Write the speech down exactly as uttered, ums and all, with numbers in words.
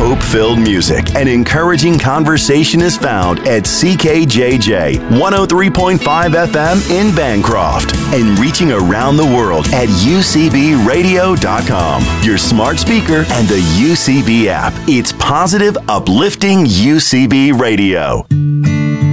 hope-filled music and encouraging conversation is found at C K J J one oh three point five F M in Bancroft and reaching around the world at U C B radio dot com, your smart speaker, and the U C B app. It's positive, uplifting U C B Radio.